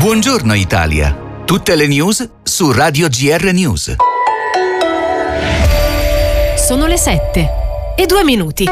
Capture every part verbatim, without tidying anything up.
Buongiorno Italia. Tutte le news su Radio G R News. Sono le sette e due minuti.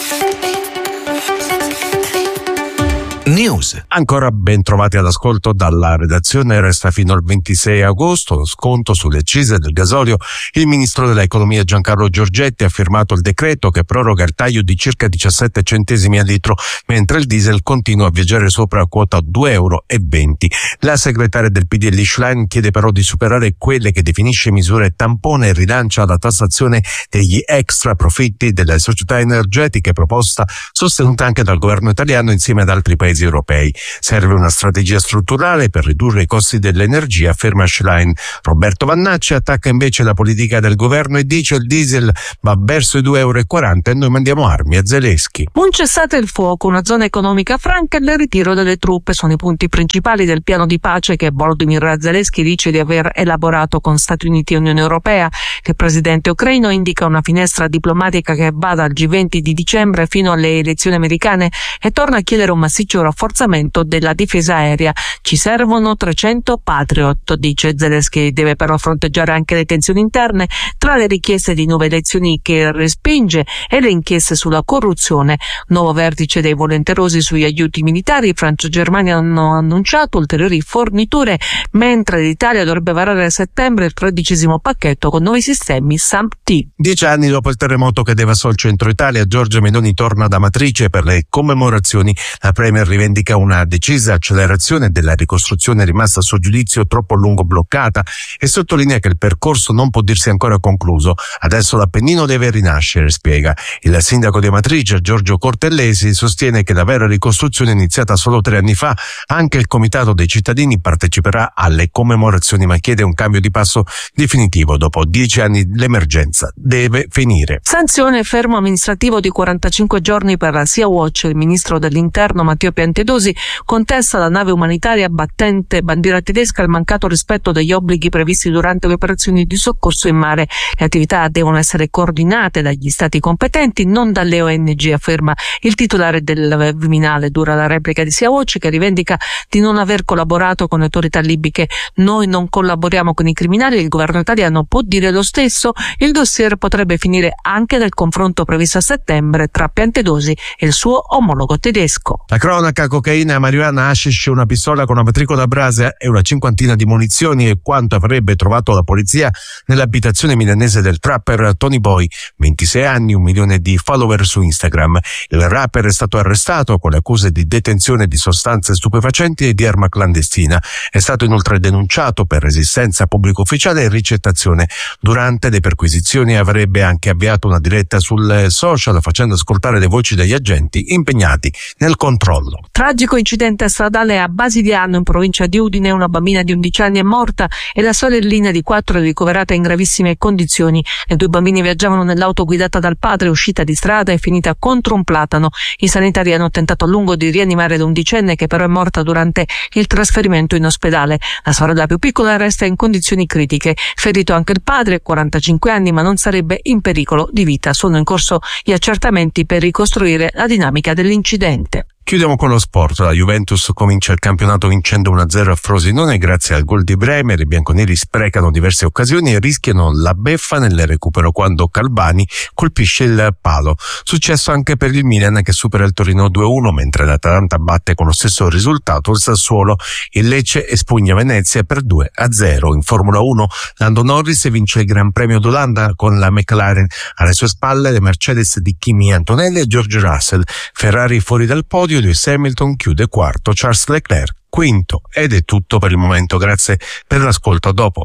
News. Ancora ben trovati all'ascolto dalla redazione. Resta fino al ventisei agosto lo sconto sulle accise del gasolio. Il ministro dell'economia Giancarlo Giorgetti ha firmato il decreto che proroga il taglio di circa diciassette centesimi a litro, mentre il diesel continua a viaggiare sopra quota due euro e venti. La segretaria del P D L Schlein chiede però di superare quelle che definisce misure tampone e rilancia la tassazione degli extra profitti delle società energetiche, proposta sostenuta anche dal governo italiano insieme ad altri paesi europei. Serve una strategia strutturale per ridurre i costi dell'energia, afferma Schlein. Roberto Vannacci attacca invece la politica del governo e dice il diesel va verso i due euro e quaranta e noi mandiamo armi a Zelensky. Un cessate il fuoco, una zona economica franca e il ritiro delle truppe sono i punti principali del piano di pace che Volodymyr Zelensky dice di aver elaborato con Stati Uniti e Unione Europea. Il presidente ucraino indica una finestra diplomatica che va dal G venti di dicembre fino alle elezioni americane e torna a chiedere un massiccio rafforzamento della difesa aerea. Ci servono trecento Patriot, dice Zelensky. Deve però fronteggiare anche le tensioni interne tra le richieste di nuove elezioni che respinge e le inchieste sulla corruzione. Nuovo vertice dei volenterosi sugli aiuti militari. Francia e Germania hanno annunciato ulteriori forniture, mentre l'Italia dovrebbe varare a settembre il tredicesimo pacchetto con nuovi sistemi S A M T. Dieci anni dopo il terremoto che devastò il centro Italia, Giorgia Meloni torna da Amatrice per le commemorazioni. La Premier rivendica una decisa accelerazione della ricostruzione rimasta a suo giudizio troppo a lungo bloccata e sottolinea che il percorso non può dirsi ancora concluso. Adesso l'Appennino deve rinascere, spiega. Il sindaco di Amatrice, Giorgio Cortellesi, sostiene che la vera ricostruzione è iniziata solo tre anni fa. Anche il comitato dei cittadini parteciperà alle commemorazioni, ma chiede un cambio di passo definitivo. Dopo dieci anni l'emergenza deve finire. Sanzione e fermo amministrativo di quarantacinque giorni per la Sea Watch. Il ministro dell'Interno Matteo Piantedosi contesta alla nave umanitaria battente bandiera tedesca il mancato rispetto degli obblighi previsti durante le operazioni di soccorso in mare. Le attività devono essere coordinate dagli stati competenti, non dalle O N G, afferma il titolare del Viminale. Dura la replica di Sea Watch, che rivendica di non aver collaborato con le autorità libiche. Noi non collaboriamo con i criminali, il governo italiano può dire lo stesso. Il dossier potrebbe finire anche nel confronto previsto a settembre tra Piantedosi e il suo omologo tedesco. La cronaca: cocaina, marijuana, hashish, una pistola con una matricola brasa e una cinquantina di munizioni e quanto avrebbe trovato la polizia nell'abitazione milanese del trapper Tony Boy, ventisei anni, un milione di follower su Instagram. Il rapper è stato arrestato con le accuse di detenzione di sostanze stupefacenti e di arma clandestina. È stato inoltre denunciato per resistenza a pubblico ufficiale e ricettazione. Durante le perquisizioni avrebbe anche avviato una diretta sul social facendo ascoltare le voci degli agenti impegnati nel controllo. Tragico incidente stradale a Basigliano in provincia di Udine. Una bambina di undici anni è morta e la sorellina di quattro è ricoverata in gravissime condizioni. Le due bambine viaggiavano nell'auto guidata dal padre, uscita di strada e finita contro un platano. I sanitari hanno tentato a lungo di rianimare l'undicenne, che però è morta durante il trasferimento in ospedale. La sorella più piccola resta in condizioni critiche. Ferito anche il padre, quarantacinque anni, ma non sarebbe in pericolo di vita. Sono in corso gli accertamenti per ricostruire la dinamica dell'incidente. Chiudiamo con lo sport. La Juventus comincia il campionato vincendo uno a zero a Frosinone grazie al gol di Bremer. I bianconeri sprecano diverse occasioni e rischiano la beffa nel recupero quando Calvani colpisce il palo. Successo anche per il Milan, che supera il Torino due a uno, mentre l'Atalanta batte con lo stesso risultato il Sassuolo. Il Lecce espugna Venezia per due a zero. In Formula uno Lando Norris vince il Gran Premio d'Olanda con la McLaren. Alle sue spalle le Mercedes di Kimi Antonelli e George Russell. Ferrari fuori dal podio. Lewis Hamilton chiude quarto, Charles Leclerc quinto. Ed è tutto per il momento, grazie per l'ascolto, a dopo.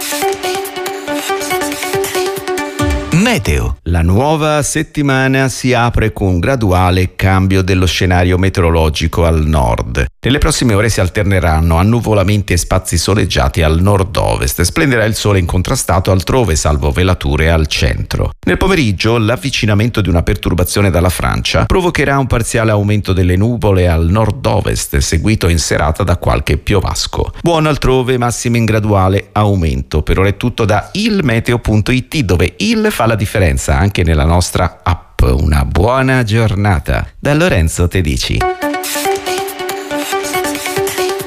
Meteo. La nuova settimana si apre con un graduale cambio dello scenario meteorologico al nord. Nelle prossime ore si alterneranno annuvolamenti e spazi soleggiati al nord-ovest. Splenderà il sole incontrastato altrove, salvo velature al centro. Nel pomeriggio l'avvicinamento di una perturbazione dalla Francia provocherà un parziale aumento delle nuvole al nord-ovest, seguito in serata da qualche piovasco. Buono altrove, massime in graduale aumento. Per ora è tutto da ilmeteo punto it, dove il fa la differenza anche nella nostra app. Una buona giornata da Lorenzo Tedici.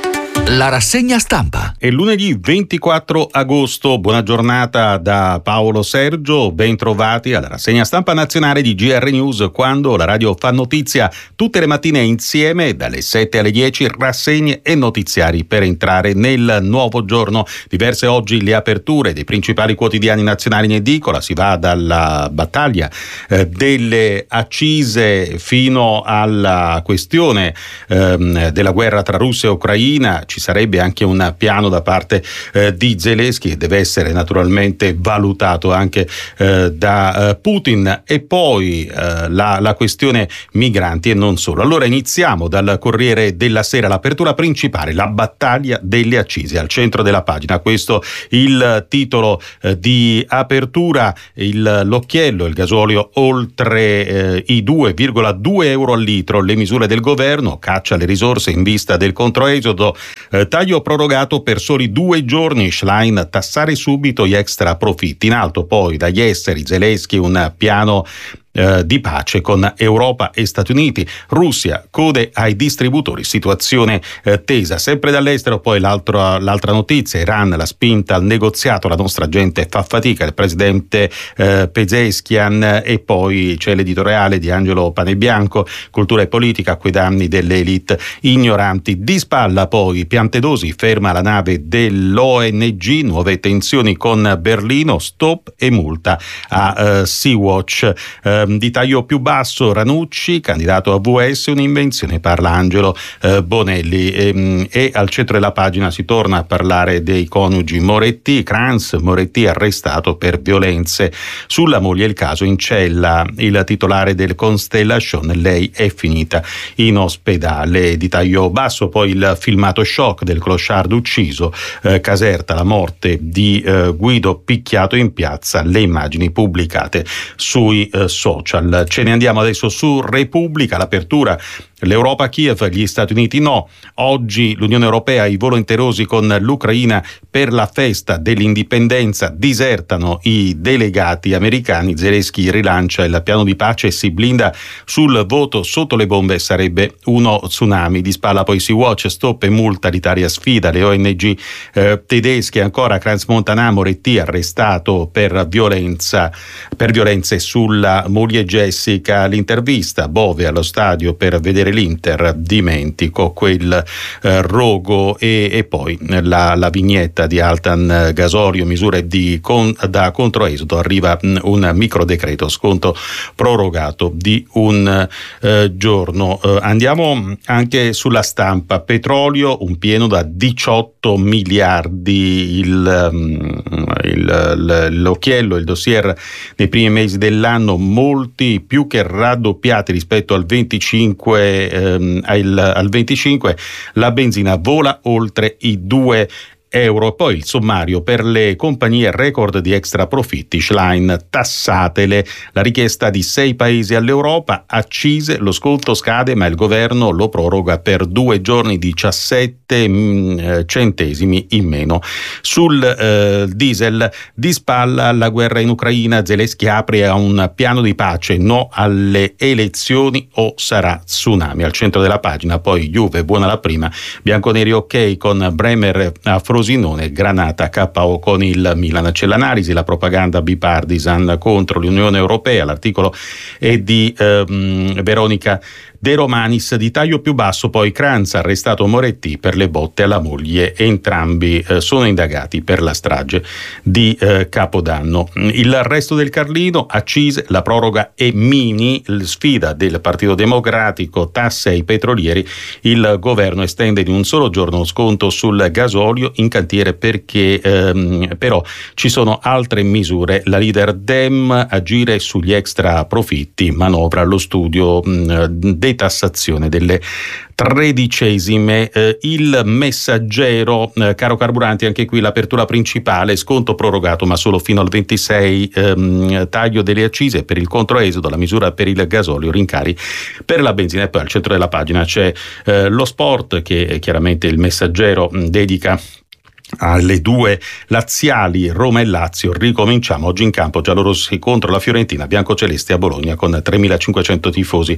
La rassegna stampa. È lunedì ventiquattro agosto, buona giornata da Paolo Sergio, ben trovati alla rassegna stampa nazionale di G R News, quando la radio fa notizia tutte le mattine insieme dalle sette alle dieci, rassegne e notiziari per entrare nel nuovo giorno. Diverse oggi le aperture dei principali quotidiani nazionali in edicola, si va dalla battaglia eh, delle accise fino alla questione eh, della guerra tra Russia e Ucraina. Ci sarebbe anche un piano da parte eh, di Zelensky che deve essere naturalmente valutato anche eh, da eh, Putin, e poi eh, la, la questione migranti e non solo. Allora iniziamo dal Corriere della Sera, l'apertura principale, la battaglia delle accise al centro della pagina. Questo il titolo eh, di apertura, il, l'occhiello, il gasolio oltre eh, i due virgola due euro al litro, le misure del governo, caccia alle risorse in vista del controesodo. Eh, taglio prorogato per soli due giorni, Schlein tassare subito gli extra profitti. In alto poi dagli esteri, Zelensky un piano Eh, di pace con Europa e Stati Uniti. Russia, code ai distributori, situazione eh, tesa. Sempre dall'estero poi l'altra, l'altra notizia, Iran, la spinta al negoziato, la nostra gente fa fatica, il presidente eh, Pezeshkian, e poi c'è l'editoriale di Angelo Panebianco, cultura e politica a quei danni delle elite ignoranti. Di spalla poi Piantedosi ferma la nave dell'O N G, nuove tensioni con Berlino, stop e multa a eh, Sea-Watch. Eh, Di taglio più basso Ranucci, candidato a V S, un'invenzione, parla Angelo eh, Bonelli, e, e al centro della pagina si torna a parlare dei coniugi Moretti. Kranz, Moretti arrestato per violenze sulla moglie, il caso in cella, il titolare del Constellation, lei è finita in ospedale. Di taglio basso poi il filmato shock del clochard ucciso, eh, Caserta, la morte di eh, Guido picchiato in piazza, le immagini pubblicate sui eh, social. Ce ne andiamo adesso su Repubblica, l'apertura, l'Europa a Kiev, gli Stati Uniti no. Oggi l'Unione Europea, i volenterosi con l'Ucraina per la festa dell'indipendenza, disertano i delegati americani. Zelensky rilancia il piano di pace e si blinda sul voto sotto le bombe, sarebbe uno tsunami. Di spalla poi Sea-Watch, stop e multa, l'Italia sfida le O N G eh, tedesche. Ancora Kranz Montana, Moretti arrestato per violenza per violenze sulla moglie Jessica. L'intervista, Bove allo stadio per vedere l'Inter, dimentico quel eh, rogo, e, e poi la, la vignetta di Altan Gasolio, misure di con, da controesodo, arriva mh, un micro decreto, sconto prorogato di un eh, giorno. Eh, andiamo anche sulla Stampa, petrolio un pieno da diciotto miliardi, il, um, il, l'occhiello, il dossier nei primi mesi dell'anno, molti più che raddoppiati rispetto al venticinque ehm, al, al venticinque, la benzina vola oltre i due euro. Poi il sommario per le compagnie, record di extra profitti, Schlein tassatele, la richiesta di sei paesi all'Europa, accise, lo sconto scade ma il governo lo proroga per due giorni, diciassette mh, centesimi in meno. Sul eh, diesel, di spalla la guerra in Ucraina, Zelensky apre a un piano di pace, no alle elezioni o sarà tsunami. Al centro della pagina poi Juve, buona la prima, bianconeri ok con Bremer a Frosinone, Granata K O con il Milan. C'è l'analisi, la propaganda bipartisan contro l'Unione Europea, l'articolo è di ehm, Veronica De Romanis. Di taglio più basso poi Kranz, arrestato Moretti per le botte alla moglie, entrambi eh, sono indagati per la strage di eh, Capodanno. Il resto del Carlino, accise, la proroga è mini, sfida del Partito Democratico, tasse ai petrolieri, il governo estende di un solo giorno lo sconto sul gasolio, in cantiere perché ehm, però ci sono altre misure. La leader Dem, agire sugli extra profitti, manovra allo studio mh, detassazione delle tredicesime. Eh, il Messaggero, eh, caro carburanti, anche qui l'apertura principale, sconto prorogato ma solo fino al ventisei, ehm, taglio delle accise per il controesodo, la misura per il gasolio, rincari per la benzina. E poi al centro della pagina c'è eh, lo sport, che chiaramente il Messaggero mh, dedica alle due laziali Roma e Lazio. Ricominciamo oggi in campo giallorossi contro la Fiorentina, biancocelesti a Bologna con tremilacinquecento tifosi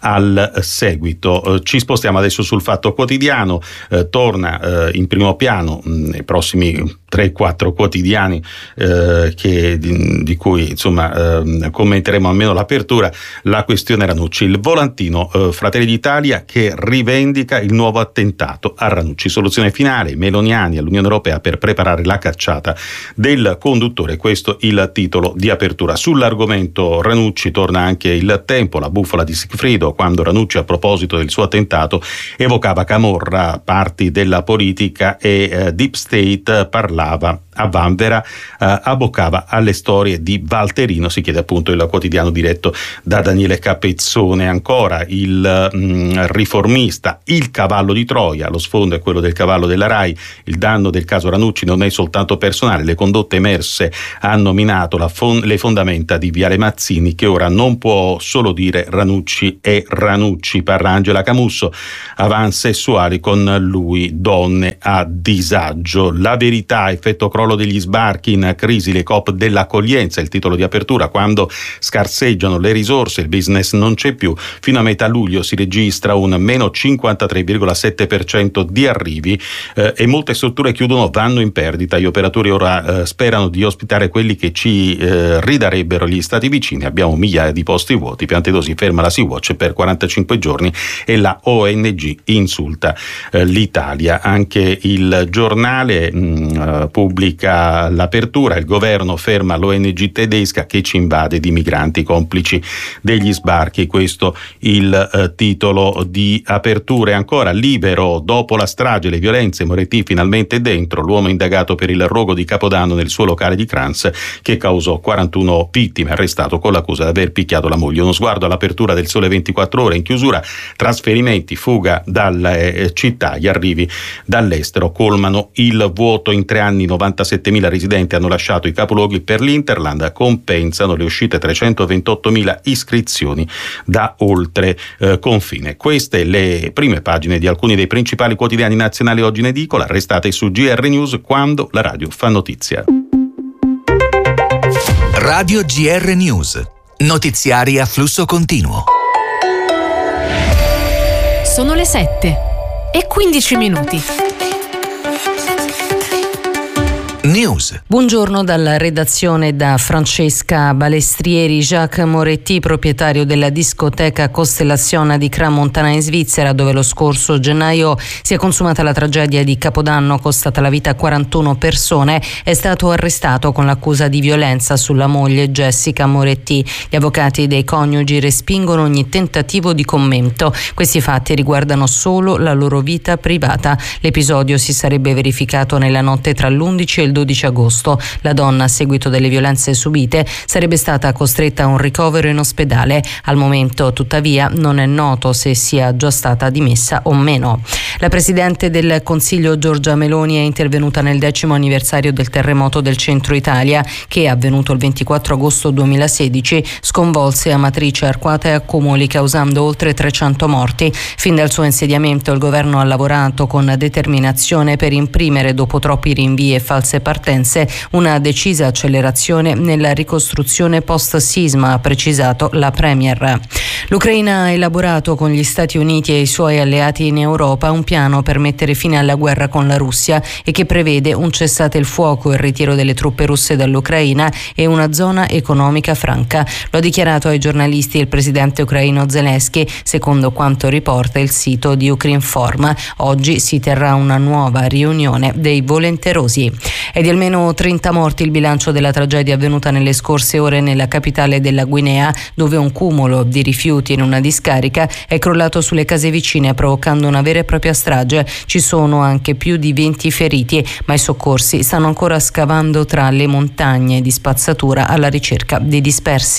al seguito. Ci spostiamo adesso sul Fatto Quotidiano, eh, torna eh, in primo piano mh, nei prossimi tre quattro quotidiani eh, che, di, di cui insomma eh, commenteremo almeno l'apertura, la questione Ranucci. Il volantino eh, Fratelli d'Italia che rivendica il nuovo attentato a Ranucci, soluzione finale, meloniani all'Unione Europea per preparare la cacciata del conduttore, questo il titolo di apertura. Sull'argomento Ranucci torna anche Il Tempo, la bufala di Sigfrido, quando Ranucci a proposito del suo attentato evocava Camorra, parti della politica e eh, Deep State, parlava a vanvera, eh, abboccava alle storie di Valterino, si chiede appunto il quotidiano diretto da Daniele Capezzone. Ancora il mh, riformista, il cavallo di Troia, lo sfondo è quello del cavallo della Rai, il danno del caso Ranucci non è soltanto personale, le condotte emerse hanno minato la fon- le fondamenta di Viale Mazzini, che ora non può solo dire Ranucci e Ranucci. Parla Angela Camusso, avanzi sessuali con lui, donne a disagio. La verità, effetto crollo degli sbarchi, in crisi le coop dell'accoglienza, il titolo di apertura. Quando scarseggiano le risorse, il business non c'è più. Fino a metà luglio si registra un meno cinquantatré virgola sette per cento di arrivi eh, e molte strutture chiudono, vanno in perdita. Gli operatori ora eh, sperano di ospitare quelli che ci eh, ridarebbero gli stati vicini. Abbiamo migliaia di posti vuoti. Piantedosi ferma la Sea-Watch per quarantacinque giorni e la O N G insulta eh, l'Italia. Anche il giornale mh, pubblica l'apertura, il governo ferma l'O N G tedesca che ci invade di migranti complici degli sbarchi, questo il eh, titolo di apertura. E ancora Libero, dopo la strage, le violenze, Moretti finalmente dentro, l'uomo indagato per il rogo di Capodanno nel suo locale di Crans che causò quarantuno vittime, arrestato con l'accusa di aver picchiato la moglie. Uno sguardo all'apertura del Sole ventiquattro Ore, in chiusura trasferimenti, fuga dalle eh, città, gli arrivi dall'estero colmano il vuoto. In tre anni novantasettemila residenti hanno lasciato i capoluoghi per l'Interland, compensano le uscite trecentoventottomila iscrizioni da oltre eh, confine. Queste le prime pagine di alcuni dei principali quotidiani nazionali oggi in edicola. Restate su G R News, quando la radio fa notizia. Radio G R News, notiziari a flusso continuo. Sono le sette e quindici minuti. News. Buongiorno dalla redazione da Francesca Balestrieri. Jacques Moretti, proprietario della discoteca Costellazione di Crans-Montana in Svizzera, dove lo scorso gennaio si è consumata la tragedia di Capodanno costata la vita a quarantuno persone, è stato arrestato con l'accusa di violenza sulla moglie Jessica Moretti. Gli avvocati dei coniugi respingono ogni tentativo di commento. Questi fatti riguardano solo la loro vita privata. L'episodio si sarebbe verificato nella notte tra l'undici e il dodici agosto. La donna, a seguito delle violenze subite, sarebbe stata costretta a un ricovero in ospedale. Al momento, tuttavia, non è noto se sia già stata dimessa o meno. La Presidente del Consiglio Giorgia Meloni è intervenuta nel decimo anniversario del terremoto del centro Italia che, avvenuto il ventiquattro agosto duemilasedici, sconvolse Amatrice, Arquata e Accumoli, causando oltre trecento morti. Fin dal suo insediamento il governo ha lavorato con determinazione per imprimere, dopo troppi rinvii e false partenze, una decisa accelerazione nella ricostruzione post-sisma, ha precisato la Premier. L'Ucraina ha elaborato con gli Stati Uniti e i suoi alleati in Europa un piano per mettere fine alla guerra con la Russia e che prevede un cessate il fuoco, il ritiro delle truppe russe dall'Ucraina e una zona economica franca. Lo ha dichiarato ai giornalisti il presidente ucraino Zelensky, secondo quanto riporta il sito di Ukrinform. Oggi si terrà una nuova riunione dei volenterosi. È di almeno trenta morti il bilancio della tragedia avvenuta nelle scorse ore nella capitale della Guinea, dove un cumulo di rifiuti in una discarica è crollato sulle case vicine, provocando una vera e propria strage. Ci sono anche più di venti feriti, ma i soccorsi stanno ancora scavando tra le montagne di spazzatura alla ricerca dei dispersi.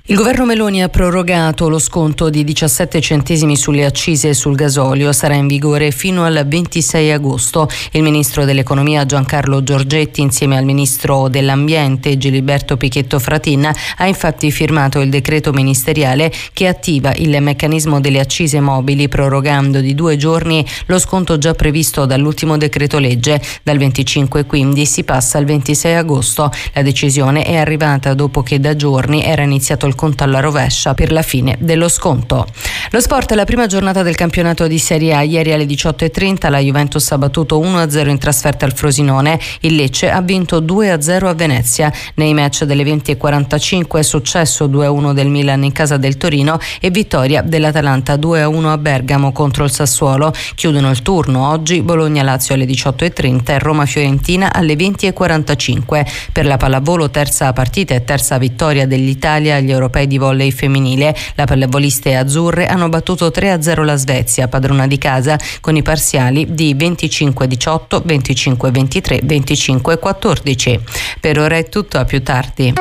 Il governo Meloni ha prorogato lo sconto di diciassette centesimi sulle accise e sul gasolio, sarà in vigore fino al ventisei agosto. Il ministro dell'economia Giancarlo Giorgetti insieme al ministro dell'ambiente Giliberto Pichetto Fratin ha infatti firmato il decreto ministeriale che attiva il meccanismo delle accise mobili, prorogando di due giorni lo sconto già previsto dall'ultimo decreto legge. Dal venticinque quindi si passa al ventisei agosto. La decisione è arrivata dopo che da giorni era iniziato il conto alla rovescia per la fine dello sconto. Lo sport è la prima giornata del campionato di Serie A. Ieri alle diciotto e trenta la Juventus ha battuto uno a zero in trasferta al Frosinone. Il Lecce ha vinto due a zero a Venezia. Nei match delle venti e quarantacinque è successo due a uno del Milan in casa del Torino e vittoria dell'Atalanta due a uno a Bergamo contro il Sassuolo. Chiudono il turno oggi Bologna-Lazio alle diciotto e trenta e Roma-Fiorentina alle venti e quarantacinque. Per la pallavolo terza partita e terza vittoria dell'Italia agli europei di volley femminile. La pallavoliste azzurre hanno battuto tre a zero la Svezia, padrona di casa, con i parziali di venticinque a diciotto, venticinque a ventitré, venticinque a quattordici. Per ora è tutto, a più tardi.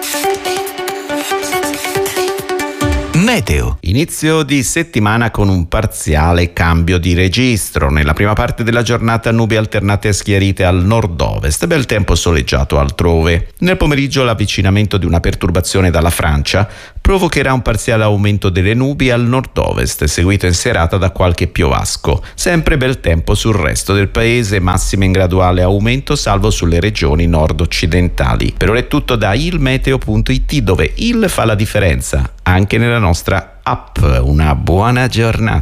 Meteo. Inizio di settimana con un parziale cambio di registro. Nella prima parte della giornata nubi alternate e schiarite al nord-ovest, bel tempo soleggiato altrove. Nel pomeriggio l'avvicinamento di una perturbazione dalla Francia provocherà un parziale aumento delle nubi al nord-ovest, seguito in serata da qualche piovasco. Sempre bel tempo sul resto del paese, massime in graduale aumento salvo sulle regioni nord-occidentali. Per ora è tutto da ilmeteo punto it, dove il fa la differenza anche nella nostra app. Una buona giornata.